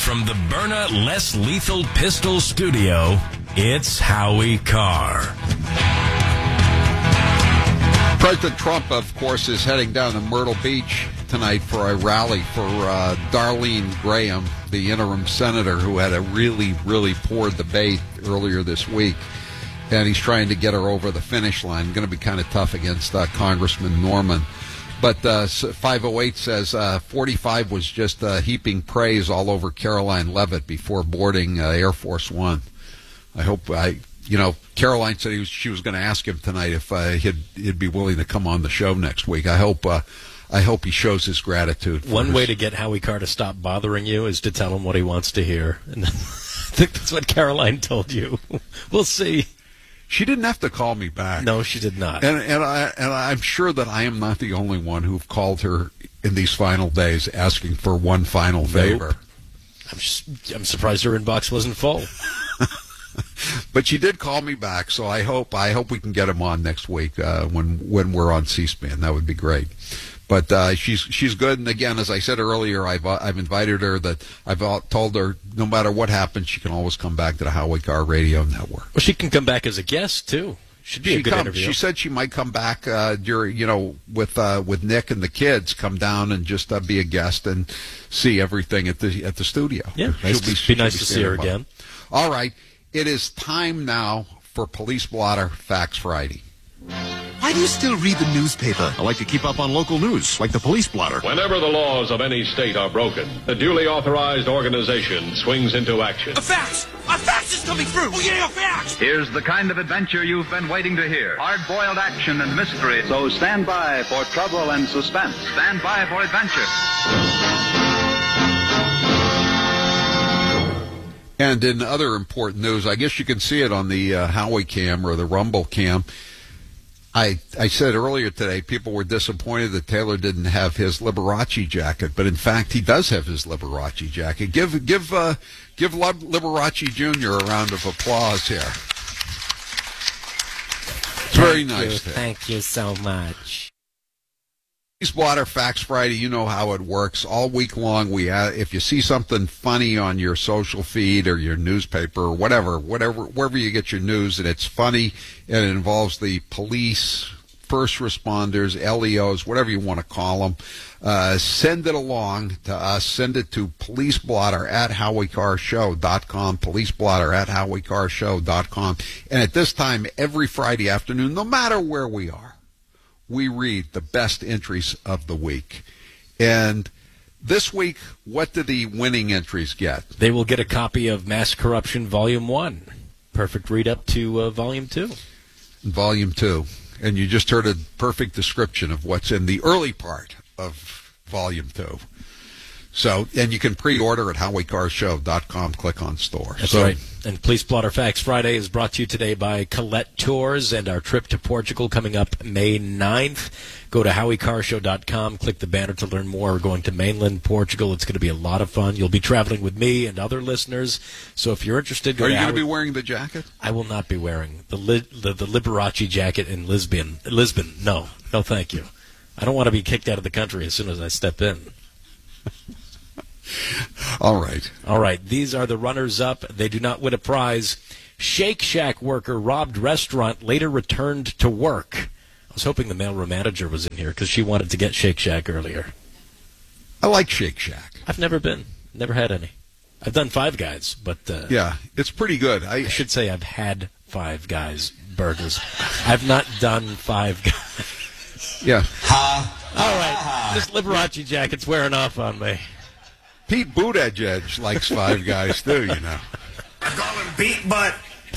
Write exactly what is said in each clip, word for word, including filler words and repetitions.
from the Byrna Less Lethal Pistol Studio, it's Howie Carr. President Trump, of course, is heading down to Myrtle Beach tonight for a rally for uh, Darlene Graham, the interim senator who had a really, really poor debate earlier this week. And he's trying to get her over the finish line. Going to be kind of tough against uh, Congressman Norman. But uh, five oh eight says uh, forty-five was just uh, heaping praise all over Caroline Leavitt before boarding uh, Air Force One. I hope I, you know, Caroline said he was, she was going to ask him tonight if uh, he'd, he'd be willing to come on the show next week. I hope uh, I hope he shows his gratitude. One his... way to get Howie Carr to stop bothering you is to tell him what he wants to hear. And I think that's what Caroline told you. We'll see. She didn't have to call me back. No, she did not. And and I and I'm sure that I am not the only one who've called her in these final days asking for one final favor. Nope. I'm just, I'm surprised her inbox wasn't full. But she did call me back, so I hope I hope we can get him on next week uh, when when we're on C-SPAN. That would be great. But uh, she's she's good, and again, as I said earlier, I've uh, I've invited her that I've uh, told her no matter what happens, she can always come back to the Howie Carr Radio Network. Well, she can come back as a guest too. Should be she a good come, interview. She said she might come back uh, during, you know, with uh, with Nick and the kids, come down and just uh, be a guest and see everything at the at the studio. Yeah, she'll nice be, to, be nice to see her by. again. All right, it is time now for Police Blotter Facts Friday. Why do you still read the newspaper? I like to keep up on local news, like the Police Blotter. Whenever the laws of any state are broken, a duly authorized organization swings into action. A fax! A fax is coming through! Oh, yeah, a fax! Here's the kind of adventure you've been waiting to hear. Hard-boiled action and mystery. So stand by for trouble and suspense. Stand by for adventure. And in other important news, I guess you can see it on the uh, Howie cam or the Rumble cam. I I said earlier today people were disappointed that Taylor didn't have his Liberace jacket, but in fact he does have his Liberace jacket. Give give uh, give Liberace Junior a round of applause here. It's very nice. Thank you so much. Police Blotter Facts Friday, you know how it works. All week long, we uh, if you see something funny on your social feed or your newspaper or whatever, whatever, wherever you get your news, and it's funny and it involves the police, first responders, L E Os, whatever you want to call them, uh, send it along to us. Send it to policeblotter at howie carr show dot com, policeblotter at howie carr show dot com. And at this time, every Friday afternoon, no matter where we are, we read the best entries of the week. And this week, what do the winning entries get? They will get a copy of Mass Corruption Volume one. Perfect read up to uh, Volume two. Volume two. And you just heard a perfect description of what's in the early part of Volume two. So, and you can pre-order at howie carr show dot com. Click on store. That's so, right. And Police Blotter Facts Friday is brought to you today by Colette Tours and our trip to Portugal coming up May ninth. Go to howie carr show dot com. Click the banner to learn more. We're going to mainland Portugal. It's going to be a lot of fun. You'll be traveling with me and other listeners. So if you're interested, go are to you going Howie... to be wearing the jacket? I will not be wearing the li- the, the Liberace jacket in Lisbon. Lisbon. No. No, thank you. I don't want to be kicked out of the country as soon as I step in. All right. All right. These are the runners-up. They do not win a prize. Shake Shack worker robbed restaurant, later returned to work. I was hoping the mailroom manager was in here because she wanted to get Shake Shack earlier. I like Shake Shack. I've never been. Never had any. I've done Five Guys, but... Uh, yeah, it's pretty good. I, I should say I've had Five Guys burgers. I've not done Five Guys. Yeah. Ha. All right. This Liberace jacket's wearing off on me. Pete Buttigieg likes Five Guys, too, you know. I call him Pete Butt.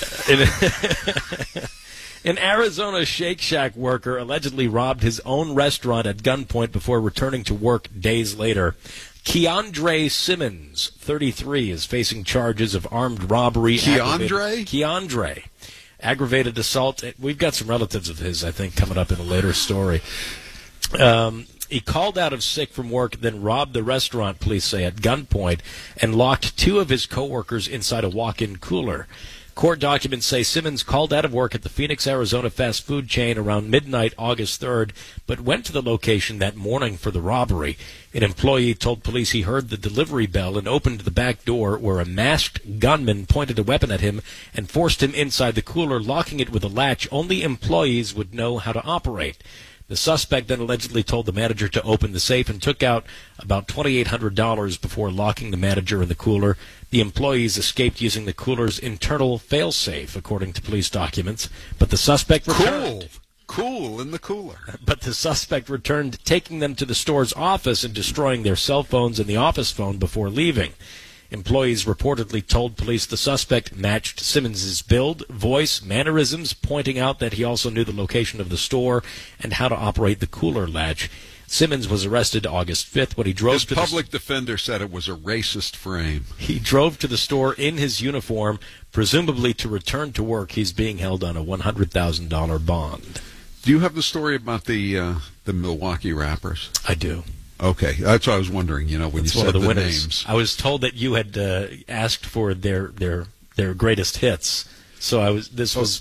An Arizona Shake Shack worker allegedly robbed his own restaurant at gunpoint before returning to work days later. Keandre Simmons, thirty-three, is facing charges of armed robbery. Keandre? Keandre. Aggravated assault. We've got some relatives of his, I think, coming up in a later story. Um... He called out of sick from work, then robbed the restaurant, police say, at gunpoint, and locked two of his coworkers inside a walk-in cooler. Court documents say Simmons called out of work at the Phoenix, Arizona fast food chain around midnight August third, but went to the location that morning for the robbery. An employee told police he heard the delivery bell and opened the back door, where a masked gunman pointed a weapon at him and forced him inside the cooler, locking it with a latch only employees would know how to operate. The suspect then allegedly told the manager to open the safe and took out about two thousand eight hundred dollars before locking the manager in the cooler. The employees escaped using the cooler's internal failsafe, according to police documents, but the suspect returned. Cool. Cool in the cooler. But the suspect returned, taking them to the store's office and destroying their cell phones and the office phone before leaving. Employees reportedly told police the suspect matched Simmons' build, voice, mannerisms, pointing out that he also knew the location of the store and how to operate the cooler latch. Simmons was arrested August fifth when he drove his to public the... defender said it was a racist frame. He drove to the store in his uniform, presumably to return to work. He's being held on a one hundred thousand dollars bond. Do you have the story about the uh, the Milwaukee Rappers? I do. Okay, that's what I was wondering, you know, when That's you one said of the, the winners. names. I was told that you had uh, asked for their, their their greatest hits, so I was this was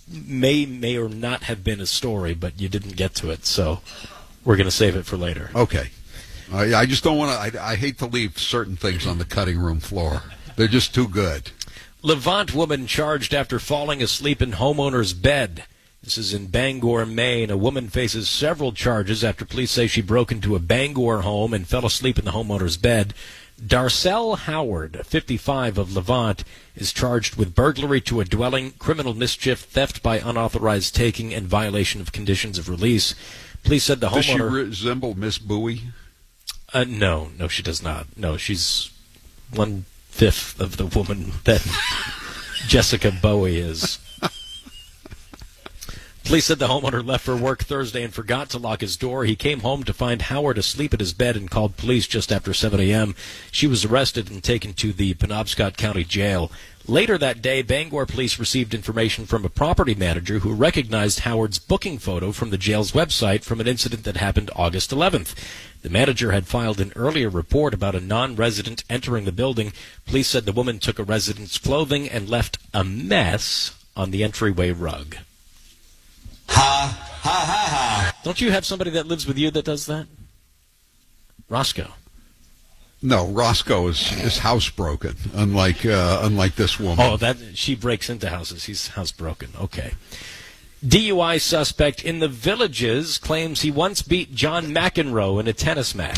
may may or not have been a story, but you didn't get to it, so we're going to save it for later. Okay. I, I just don't want to, I, I hate to leave certain things on the cutting room floor. They're just too good. Levant woman charged after falling asleep in homeowner's bed. This is in Bangor, Maine. A woman faces several charges after police say she broke into a Bangor home and fell asleep in the homeowner's bed. Darcel Howard, fifty-five, of Levant, is charged with burglary to a dwelling, criminal mischief, theft by unauthorized taking, and violation of conditions of release. Police said the Does homeowner... she resemble Miss Bowie? Uh, no, no, she does not. No, she's one-fifth of the woman that Jessica Bowie is. Police said the homeowner left for work Thursday and forgot to lock his door. He came home to find Howard asleep at his bed and called police just after seven a.m. She was arrested and taken to the Penobscot County Jail. Later that day, Bangor police received information from a property manager who recognized Howard's booking photo from the jail's website from an incident that happened August eleventh. The manager had filed an earlier report about a non-resident entering the building. Police said the woman took a resident's clothing and left a mess on the entryway rug. Ha, ha, ha, ha. Don't you have somebody that lives with you that does that? Roscoe. No, Roscoe is, is housebroken, unlike uh, unlike this woman. Oh, that she breaks into houses. He's housebroken. Okay. D U I suspect in the Villages claims he once beat John McEnroe in a tennis match.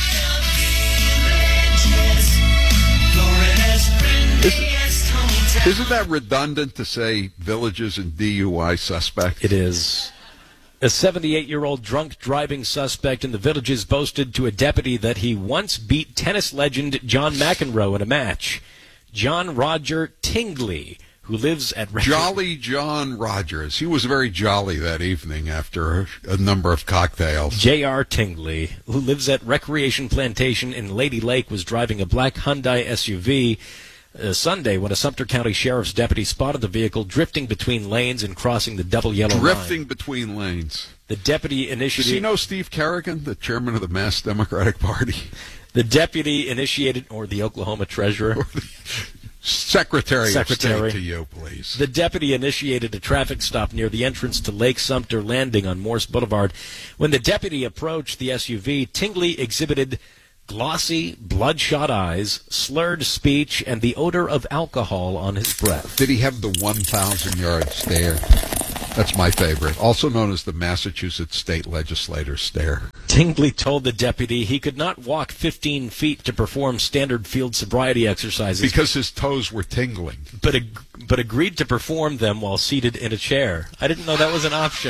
Isn't, isn't that redundant to say Villages and D U I suspect? It is. A seventy-eight-year-old drunk driving suspect in the Villages boasted to a deputy that he once beat tennis legend John McEnroe in a match. John Roger Tingley, who lives at... Jolly John Rogers. He was very jolly that evening after a number of cocktails. J R. Tingley, who lives at Recreation Plantation in Lady Lake, was driving a black Hyundai S U V Uh, Sunday when a Sumter County Sheriff's deputy spotted the vehicle drifting between lanes and crossing the double yellow Drifting line. between lanes. The deputy initiated... Does he know Steve Kerrigan, the chairman of the Mass Democratic Party? The deputy initiated, or the Oklahoma treasurer... Secretary, Secretary of State to you, please. The deputy initiated a traffic stop near the entrance to Lake Sumter Landing on Morse Boulevard. When the deputy approached the S U V, Tingley exhibited glossy, bloodshot eyes, slurred speech, and the odor of alcohol on his breath. Did he have the one thousand yard stare? That's my favorite, also known as the Massachusetts State Legislator stare. Tingley told the deputy he could not walk fifteen feet to perform standard field sobriety exercises. Because his toes were tingling. But, ag- but agreed to perform them while seated in a chair. I didn't know that was an option.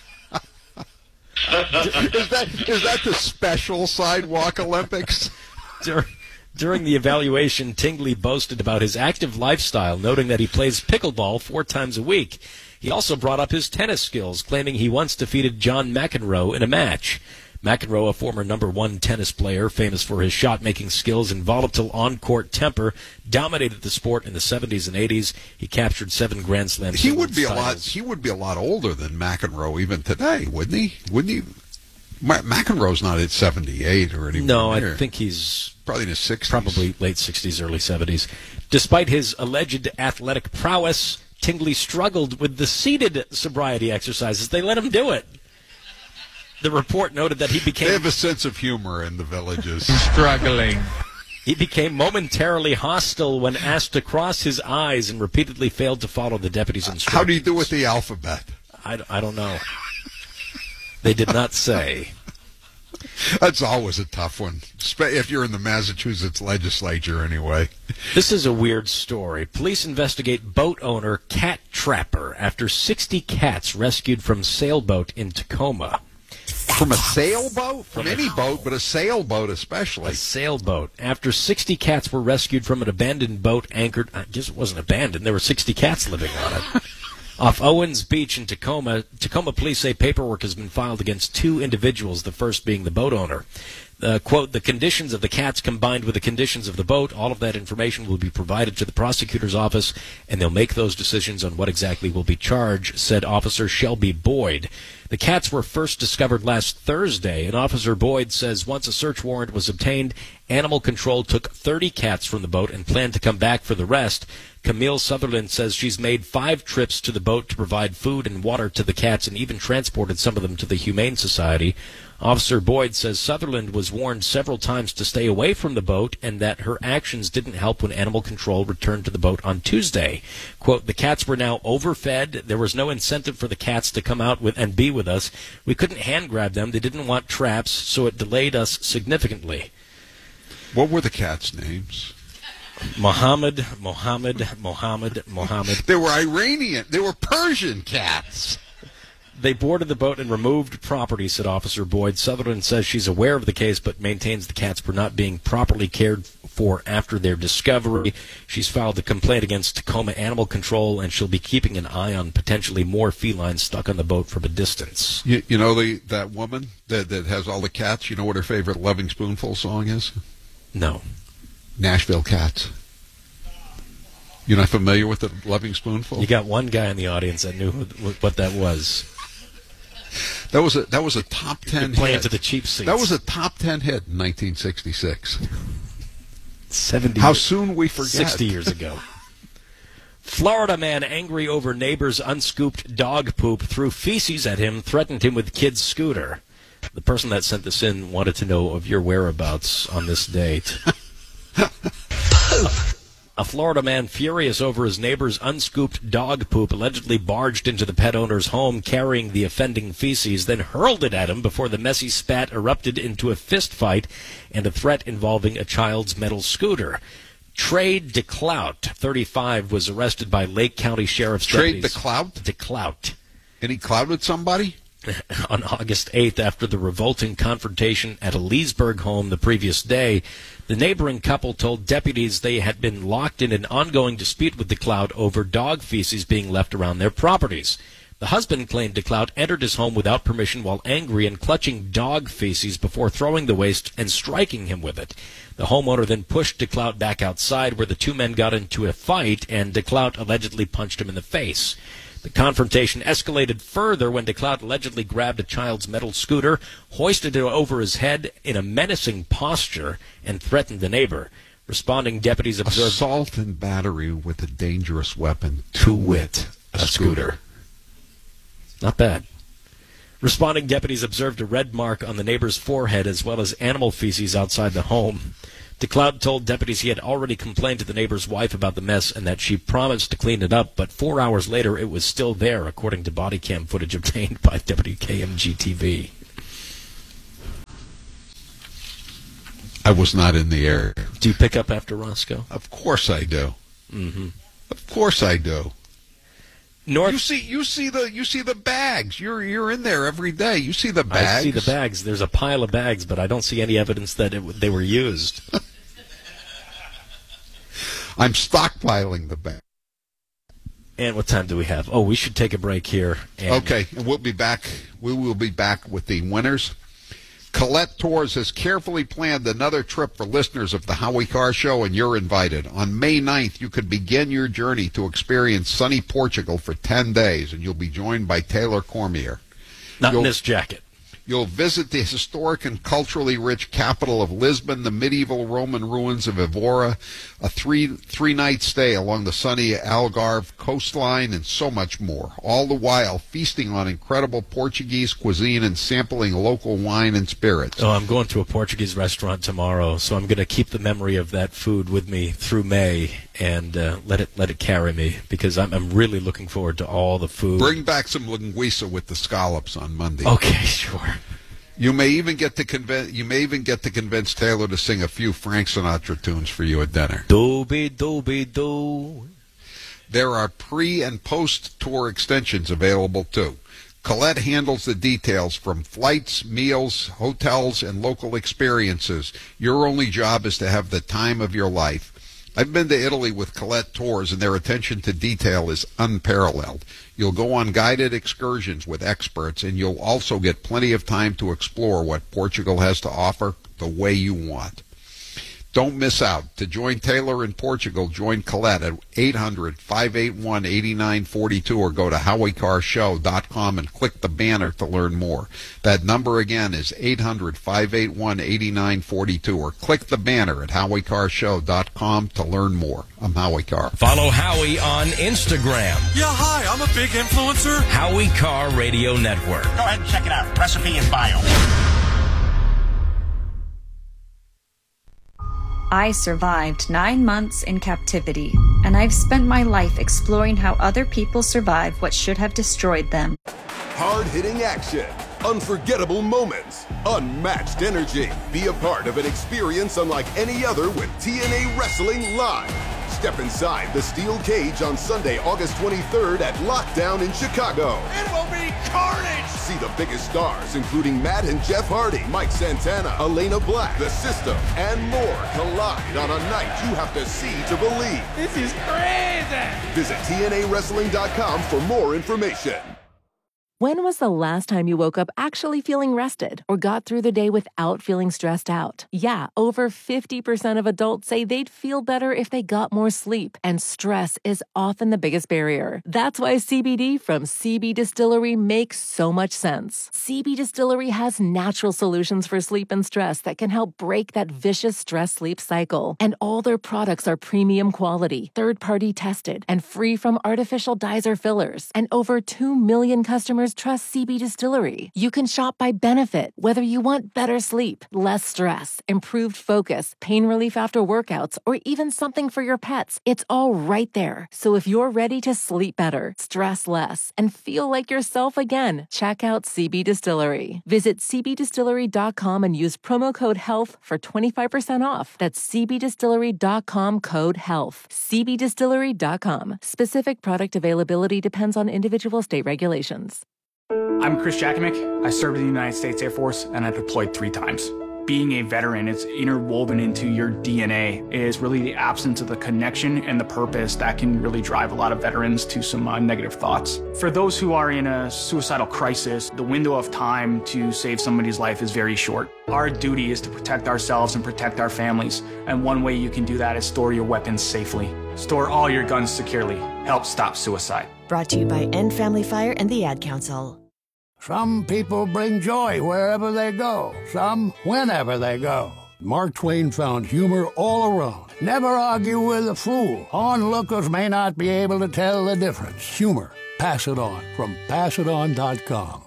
is that is that the special sidewalk Olympics? Dur- During the evaluation, Tingley boasted about his active lifestyle, noting that he plays pickleball four times a week. He also brought up his tennis skills, claiming he once defeated John McEnroe in a match. McEnroe, a former number one tennis player, famous for his shot-making skills and volatile on-court temper, dominated the sport in the seventies and eighties. He captured seven Grand Slam He would be a titles. lot. He would be a lot older than McEnroe even today, wouldn't he? Wouldn't he? Ma- McEnroe's not at seventy-eight or anything. No, near. I think he's probably in his sixties. Probably late sixties, early seventies. Despite his alleged athletic prowess, Tingley struggled with the seated sobriety exercises. They let him do it. The report noted that he became... They have a sense of humor in the villages. Struggling. He became momentarily hostile when asked to cross his eyes and repeatedly failed to follow the deputy's instructions. How do you do with the alphabet? I, I don't know. They did not say. That's always a tough one, if you're in the Massachusetts legislature anyway. This is a weird story. Police investigate boat owner cat trapper after sixty cats rescued from sailboat in Tacoma. From a sailboat? From any boat, but a sailboat especially. A sailboat. After sixty cats were rescued from an abandoned boat anchored, I guess it wasn't abandoned, there were sixty cats living on it. Off Owens Beach in Tacoma, Tacoma police say paperwork has been filed against two individuals, the first being the boat owner. Uh, quote, the conditions of the cats combined with the conditions of the boat, all of that information will be provided to the prosecutor's office, and they'll make those decisions on what exactly will be charged, said Officer Shelby Boyd. The cats were first discovered last Thursday, and Officer Boyd says once a search warrant was obtained, Animal Control took thirty cats from the boat and planned to come back for the rest. Camille Sutherland says she's made five trips to the boat to provide food and water to the cats and even transported some of them to the Humane Society. Officer Boyd says Sutherland was warned several times to stay away from the boat and that her actions didn't help when Animal Control returned to the boat on Tuesday. Quote, the cats were now overfed. There was no incentive for the cats to come out with and be with us. We couldn't hand grab them. They didn't want traps, so it delayed us significantly. What were the cats' names? Mohammed, Mohammed, Mohammed, Mohammed. They were Iranian. They were Persian cats. They boarded the boat and removed property, said Officer Boyd. Sutherland says she's aware of the case, but maintains the cats were not being properly cared for after their discovery. She's filed a complaint against Tacoma Animal Control, and she'll be keeping an eye on potentially more felines stuck on the boat from a distance. You, you know the that woman that, that has all the cats? You know what her favorite Loving Spoonful song is? No. Nashville Cats. You're not familiar with the Loving Spoonful? You got one guy in the audience that knew who, what that was. That was a that was a top ten hit. Playing to the cheap seats. That was a top ten hit in nineteen sixty-six. Seventy. How soon we forget. Sixty years ago. Florida man angry over neighbor's unscooped dog poop threw feces at him, threatened him with kid's scooter. The person that sent this in wanted to know of your whereabouts on this date. Poop. A Florida man furious over his neighbor's unscooped dog poop allegedly barged into the pet owner's home carrying the offending feces, then hurled it at him before the messy spat erupted into a fist fight and a threat involving a child's metal scooter. Trey DeClout, thirty-five, was arrested by Lake County Sheriff's Trey deputies. DeClout? DeClout. And he clouded somebody? On August eighth, after the revolting confrontation at a Leesburg home the previous day, the neighboring couple told deputies they had been locked in an ongoing dispute with DeClout over dog feces being left around their properties. The husband claimed DeClout entered his home without permission while angry and clutching dog feces before throwing the waste and striking him with it. The homeowner then pushed DeClout back outside where the two men got into a fight, and DeClout allegedly punched him in the face. The confrontation escalated further when DeClout allegedly grabbed a child's metal scooter, hoisted it over his head in a menacing posture, and threatened the neighbor. Responding deputies observed assault and battery with a dangerous weapon, to wit, a, a scooter. scooter. Not bad. Responding deputies observed a red mark on the neighbor's forehead as well as animal feces outside the home. DeClout told deputies he had already complained to the neighbor's wife about the mess and that she promised to clean it up, but four hours later it was still there, according to body cam footage obtained by W K M G T V. I was not in the area. Do you pick up after Roscoe? Of course I do. Mm-hmm. Of course I do. North. You see, you see the, you see the bags. You're, you're in there every day. You see the bags. I see the bags. There's a pile of bags, but I don't see any evidence that it, they were used. I'm stockpiling the bags. And what time do we have? Oh, we should take a break here. And okay, and we'll be back. We will be back with the winners. Colette Tours has carefully planned another trip for listeners of the Howie Carr Show, and you're invited. On May ninth, you could begin your journey to experience sunny Portugal for ten days, and you'll be joined by Taylor Cormier. Not you'll, in this jacket. You'll visit the historic and culturally rich capital of Lisbon, the medieval Roman ruins of Evora, a three, three-night stay along the sunny Algarve coastline, and so much more, all the while feasting on incredible Portuguese cuisine and sampling local wine and spirits. Oh, I'm going to a Portuguese restaurant tomorrow, so I'm going to keep the memory of that food with me through May and uh, let it let it carry me, because I'm, I'm really looking forward to all the food. Bring back some linguiça with the scallops on Monday. Okay, sure. You may even get to convince you may even get to convince Taylor to sing a few Frank Sinatra tunes for you at dinner. Dooby dooby doo. There are pre and post tour extensions available too. Colette handles the details from flights, meals, hotels, and local experiences. Your only job is to have the time of your life. I've been to Italy with Colette Tours, and their attention to detail is unparalleled. You'll go on guided excursions with experts, and you'll also get plenty of time to explore what Portugal has to offer the way you want. Don't miss out. To join Taylor in Portugal, join Colette at eight hundred, five eight one, eight nine four two or go to howie car show dot com and click the banner to learn more. That number again is eight hundred, five eight one, eight nine four two or click the banner at howie car show dot com to learn more. I'm Howie Carr. Follow Howie on Instagram. Yeah, hi, I'm a big influencer. Howie Carr Radio Network. Go ahead and check it out. Recipe in bio. I survived nine months in captivity, and I've spent my life exploring how other people survive what should have destroyed them. Hard-hitting action, unforgettable moments, unmatched energy. Be a part of an experience unlike any other with T N A Wrestling Live. Step inside the steel cage on Sunday, August twenty-third at Lockdown in Chicago. It will be carnage! See the biggest stars, including Matt and Jeff Hardy, Mike Santana, Elena Black, The System, and more collide on a night you have to see to believe. This is crazy! Visit T N A wrestling dot com for more information. When was the last time you woke up actually feeling rested or got through the day without feeling stressed out? Yeah, over fifty percent of adults say they'd feel better if they got more sleep, and stress is often the biggest barrier. That's why C B D from C B Distillery makes so much sense. C B Distillery has natural solutions for sleep and stress that can help break that vicious stress-sleep cycle. And all their products are premium quality, third-party tested, and free from artificial dyes or fillers. And over two million customers trust C B Distillery. You can shop by benefit, whether you want better sleep, less stress, improved focus, pain relief after workouts, or even something for your pets. It's all right there. So if you're ready to sleep better, stress less, and feel like yourself again, check out C B Distillery. Visit C B distillery dot com and use promo code HEALTH for twenty-five percent off. That's C B distillery dot com code HEALTH. C B distillery dot com. Specific product availability depends on individual state regulations. I'm Chris Jakimick. I served in the United States Air Force, and I deployed three times. Being a veteran, it's interwoven into your D N A. It is really the absence of the connection and the purpose that can really drive a lot of veterans to some uh, negative thoughts. For those who are in a suicidal crisis, the window of time to save somebody's life is very short. Our duty is to protect ourselves and protect our families, and one way you can do that is store your weapons safely. Store all your guns securely. Help stop suicide. Brought to you by End Family Fire and the Ad Council. Some people bring joy wherever they go, some whenever they go. Mark Twain found humor all around. Never argue with a fool. Onlookers may not be able to tell the difference. Humor. Pass it on from pass it on dot com.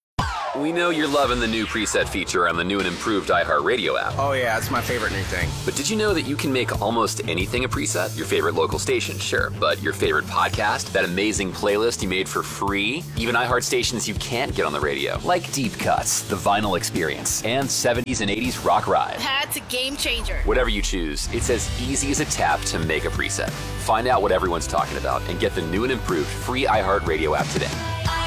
We know you're loving the new preset feature on the new and improved iHeartRadio app. Oh yeah, it's my favorite new thing. But did you know that you can make almost anything a preset? Your favorite local station, sure, but your favorite podcast, that amazing playlist you made for free, even iHeart stations you can't get on the radio, like Deep Cuts, The Vinyl Experience, and seventies and eighties Rock Ride. That's a game changer. Whatever you choose, it's as easy as a tap to make a preset. Find out what everyone's talking about and get the new and improved free iHeartRadio app today.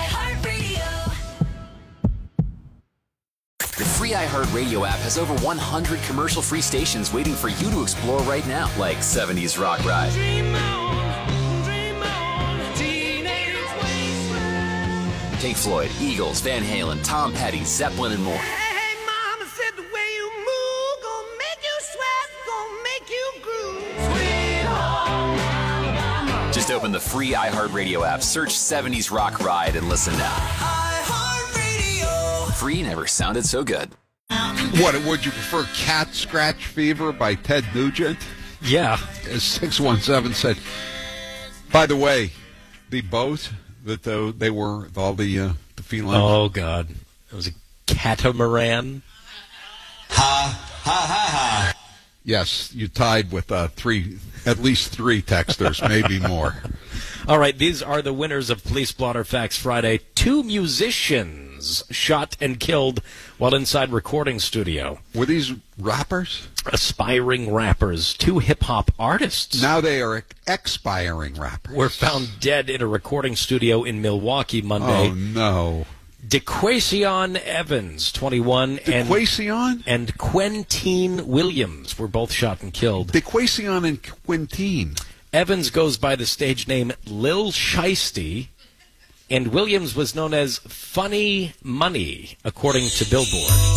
The free iHeartRadio app has over one hundred commercial-free stations waiting for you to explore right now, like seventies Rock Ride, Dream on, Dream on, Teenage Wasteland, Pink Floyd, Eagles, Van Halen, Tom Petty, Zeppelin, and more. Hey, Mama said the way you move gonna make you sweat, gonna make you groove. Sweet home Alabama. Just open the free iHeartRadio app, search seventies Rock Ride, and listen now. free never sounded so good. What, would you prefer Cat Scratch Fever by Ted Nugent? Yeah. As six one seven said. By the way, the boat that the, they were, all the, uh, the felines. Oh, God. It was a catamaran. Ha, ha, ha, ha. Yes, you tied with uh, three, at least three texters, maybe more. All right, these are the winners of Police Blotter Facts Friday. Two musicians shot and killed while inside recording studio. Were these rappers? Aspiring rappers. Two hip-hop artists. Now they are expiring rappers. Were found dead in a recording studio in Milwaukee Monday. Oh, no. DeQuasion Evans, twenty-one, DeQuasion? and, and Quentin Williams were both shot and killed. DeQuasion and Quentin. Evans goes by the stage name Lil Shiesty, and Williams was known as Funny Money, according to Billboard.